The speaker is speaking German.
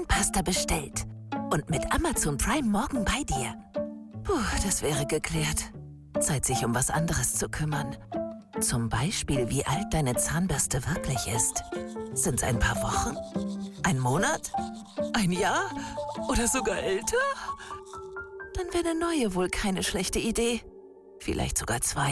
Zahnpasta bestellt und mit Amazon Prime morgen bei dir. Puh, das wäre geklärt. Zeit, sich um was anderes zu kümmern. Zum Beispiel, wie alt deine Zahnbürste wirklich ist. Sind's ein paar Wochen? Ein Monat? Ein Jahr? Oder sogar älter? Dann wäre eine neue wohl keine schlechte Idee. Vielleicht sogar 2.